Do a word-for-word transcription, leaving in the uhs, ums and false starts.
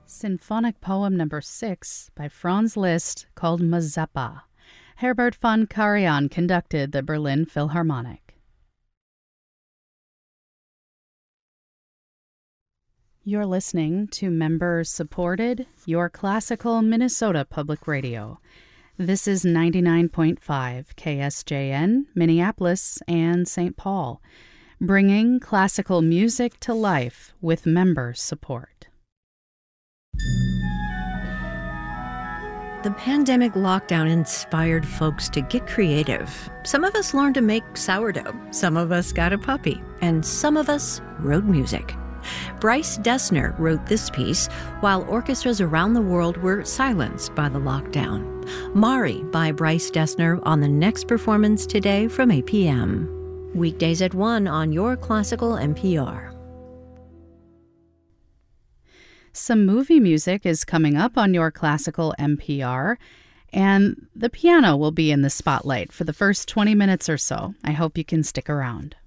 Symphonic Poem Number six by Franz Liszt called Mazeppa. Herbert von Karajan conducted the Berlin Philharmonic. You're listening to member-supported, Your Classical Minnesota Public Radio. This is ninety-nine point five K S J N, Minneapolis and Saint Paul, bringing classical music to life with member support. The pandemic lockdown inspired folks to get creative. Some of us learned to make sourdough, some of us got a puppy, and some of us wrote music. Bryce Dessner wrote this piece while orchestras around the world were silenced by the lockdown. Mari by Bryce Dessner on the next performance today from eight p.m. Weekdays at one on Your Classical N P R. Some movie music is coming up on Your Classical N P R, and the piano will be in the spotlight for the first twenty minutes or so. I hope you can stick around.